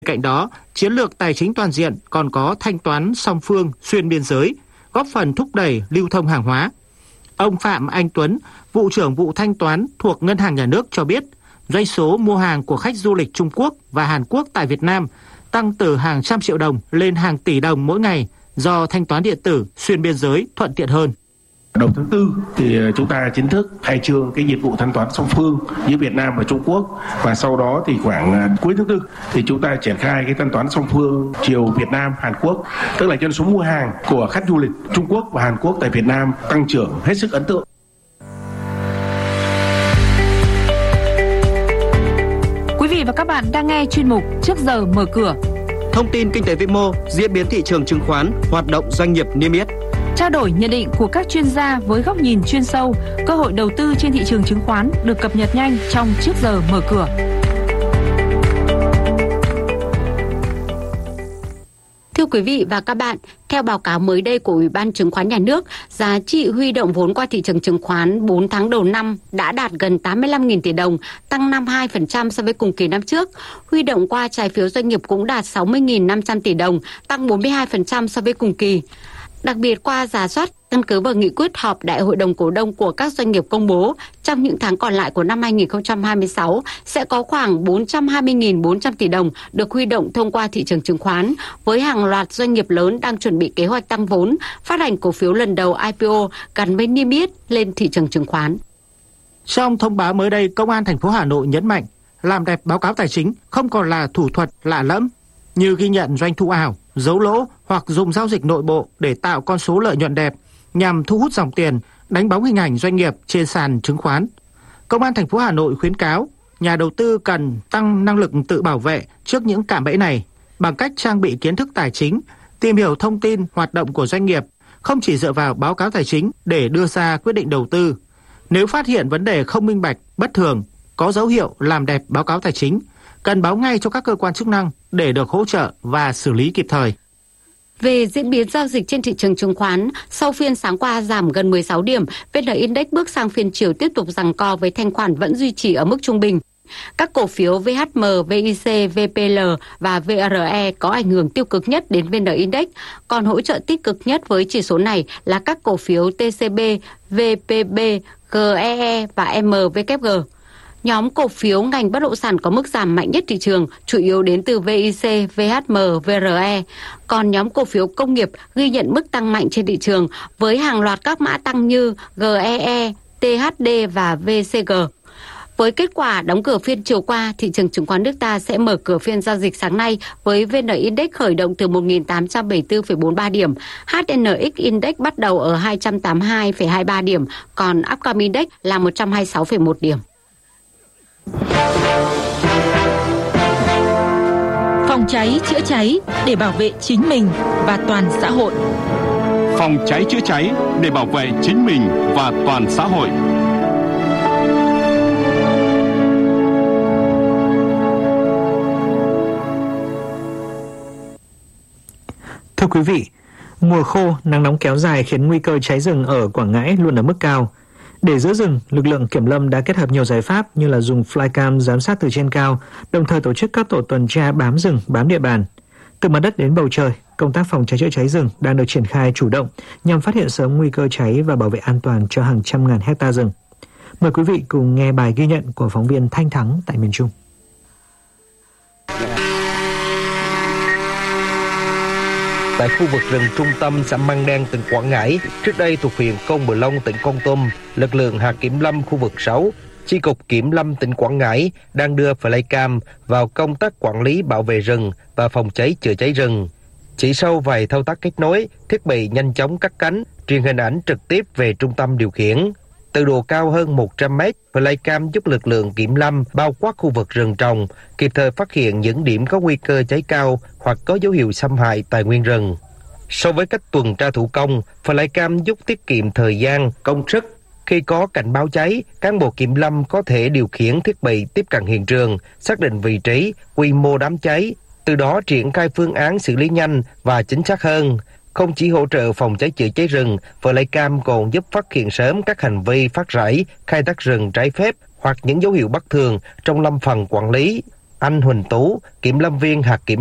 Cạnh đó, chiến lược tài chính toàn diện còn có thanh toán song phương xuyên biên giới, góp phần thúc đẩy lưu thông hàng hóa. Ông Phạm Anh Tuấn, vụ trưởng vụ thanh toán thuộc Ngân hàng Nhà nước cho biết, doanh số mua hàng của khách du lịch Trung Quốc và Hàn Quốc tại Việt Nam tăng từ hàng trăm triệu đồng lên hàng tỷ đồng mỗi ngày do thanh toán điện tử xuyên biên giới thuận tiện hơn. Đầu tháng 4 thì chúng ta chính thức khai trương cái dịch vụ thanh toán song phương giữa Việt Nam và Trung Quốc, và sau đó thì khoảng cuối tháng 4 thì chúng ta triển khai cái thanh toán song phương chiều Việt Nam Hàn Quốc, tức là doanh số mua hàng của khách du lịch Trung Quốc và Hàn Quốc tại Việt Nam tăng trưởng hết sức ấn tượng. Quý vị và các bạn đang nghe chuyên mục Trước giờ mở cửa. Thông tin kinh tế vĩ mô, diễn biến thị trường chứng khoán, hoạt động doanh nghiệp niêm yết. Trao đổi nhận định của các chuyên gia với góc nhìn chuyên sâu, cơ hội đầu tư trên thị trường chứng khoán được cập nhật nhanh trong Trước giờ mở cửa. Thưa quý vị và các bạn, theo báo cáo mới đây của Ủy ban Chứng khoán Nhà nước, giá trị huy động vốn qua thị trường chứng khoán 4 tháng đầu năm đã đạt gần 85.000 tỷ đồng, tăng 52% so với cùng kỳ năm trước. Huy động qua trái phiếu doanh nghiệp cũng đạt 60.500 tỷ đồng, tăng 42% so với cùng kỳ. Đặc biệt qua rà soát, căn cứ vào nghị quyết họp Đại hội đồng cổ đông của các doanh nghiệp công bố, trong những tháng còn lại của năm 2026 sẽ có khoảng 420.400 tỷ đồng được huy động thông qua thị trường chứng khoán, với hàng loạt doanh nghiệp lớn đang chuẩn bị kế hoạch tăng vốn, phát hành cổ phiếu lần đầu IPO gắn với niêm yết lên thị trường chứng khoán. Trong thông báo mới đây, Công an thành phố Hà Nội nhấn mạnh làm đẹp báo cáo tài chính không còn là thủ thuật lạ lẫm như ghi nhận doanh thu ảo, giấu lỗ hoặc dùng giao dịch nội bộ để tạo con số lợi nhuận đẹp nhằm thu hút dòng tiền, đánh bóng hình ảnh doanh nghiệp trên sàn chứng khoán. Công an thành phố Hà Nội khuyến cáo nhà đầu tư cần tăng năng lực tự bảo vệ trước những cạm bẫy này bằng cách trang bị kiến thức tài chính, tìm hiểu thông tin hoạt động của doanh nghiệp, không chỉ dựa vào báo cáo tài chính để đưa ra quyết định đầu tư. Nếu phát hiện vấn đề không minh bạch, bất thường, có dấu hiệu làm đẹp báo cáo tài chính, cần báo ngay cho các cơ quan chức năng để được hỗ trợ và xử lý kịp thời. Về diễn biến giao dịch trên thị trường chứng khoán, sau phiên sáng qua giảm gần 16 điểm, VN Index bước sang phiên chiều tiếp tục giằng co với thanh khoản vẫn duy trì ở mức trung bình. Các cổ phiếu VHM, VIC, VPL và VRE có ảnh hưởng tiêu cực nhất đến VN Index, còn hỗ trợ tích cực nhất với chỉ số này là các cổ phiếu TCB, VPB, GEE và MWG. Nhóm cổ phiếu ngành bất động sản có mức giảm mạnh nhất thị trường chủ yếu đến từ VIC, VHM, VRE. Còn nhóm cổ phiếu công nghiệp ghi nhận mức tăng mạnh trên thị trường với hàng loạt các mã tăng như GEE, THD và VCG. Với kết quả đóng cửa phiên chiều qua, thị trường chứng khoán nước ta sẽ mở cửa phiên giao dịch sáng nay với VN Index khởi động từ 1.874,43 điểm, HNX Index bắt đầu ở 282,23 điểm, còn Upcom Index là 126,1 điểm. Phòng cháy chữa cháy để bảo vệ chính mình và toàn xã hội. Phòng cháy chữa cháy để bảo vệ chính mình và toàn xã hội. Thưa quý vị, mùa khô, nắng nóng kéo dài khiến nguy cơ cháy rừng ở Quảng Ngãi luôn ở mức cao. Để giữ rừng, lực lượng kiểm lâm đã kết hợp nhiều giải pháp như là dùng flycam giám sát từ trên cao, đồng thời tổ chức các tổ tuần tra bám rừng, bám địa bàn. Từ mặt đất đến bầu trời, công tác phòng cháy chữa cháy rừng đang được triển khai chủ động nhằm phát hiện sớm nguy cơ cháy và bảo vệ an toàn cho hàng trăm ngàn hecta rừng. Mời quý vị cùng nghe bài ghi nhận của phóng viên Thanh Thắng tại miền Trung. Tại khu vực rừng trung tâm xã Măng Đen, tỉnh Quảng Ngãi, trước đây thuộc huyện Công Bờ Long, tỉnh Kon Tum, lực lượng hạt kiểm lâm khu vực 6, Chi cục Kiểm lâm tỉnh Quảng Ngãi đang đưa flycam vào công tác quản lý bảo vệ rừng và phòng cháy chữa cháy rừng. Chỉ sau vài thao tác kết nối, thiết bị nhanh chóng cắt cánh, truyền hình ảnh trực tiếp về trung tâm điều khiển. Từ độ cao hơn 100 mét, flycam giúp lực lượng kiểm lâm bao quát khu vực rừng trồng, kịp thời phát hiện những điểm có nguy cơ cháy cao hoặc có dấu hiệu xâm hại tài nguyên rừng. So với cách tuần tra thủ công, flycam giúp tiết kiệm thời gian, công sức. Khi có cảnh báo cháy, cán bộ kiểm lâm có thể điều khiển thiết bị tiếp cận hiện trường, xác định vị trí, quy mô đám cháy, từ đó triển khai phương án xử lý nhanh và chính xác hơn. Không chỉ hỗ trợ phòng cháy chữa cháy rừng, flycam còn giúp phát hiện sớm các hành vi phát rải, khai thác rừng trái phép hoặc những dấu hiệu bất thường trong lâm phần quản lý. Anh Huỳnh Tú, kiểm lâm viên hạt kiểm